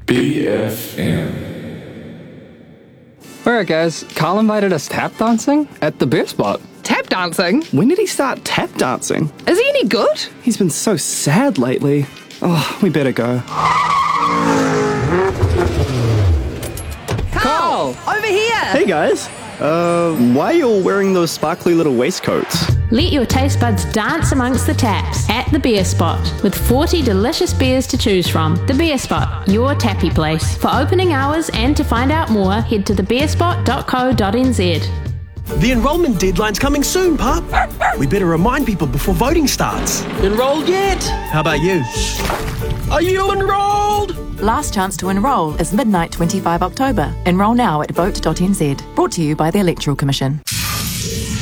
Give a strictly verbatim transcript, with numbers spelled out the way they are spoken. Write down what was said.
B F M. Alright guys, Carl invited us tap dancing at the beer spot. Tap dancing? When did he start tap dancing? Is he any good? He's been so sad lately. Oh, we better go. Carl! Over here! Hey guys. Uh, why are you all wearing those sparkly little waistcoats? Let your taste buds dance amongst the taps at the Beer Spot with forty delicious beers to choose from. The Beer Spot, your tappy place. For opening hours and to find out more, head to the beer spot dot co dot n z. The enrolment deadline's coming soon, pup. We better remind people before voting starts. Enrolled yet? How about you? Are you enrolled? Last chance to enrol is midnight twenty-five October. Enrol now at vote dot n z. Brought to you by the Electoral Commission.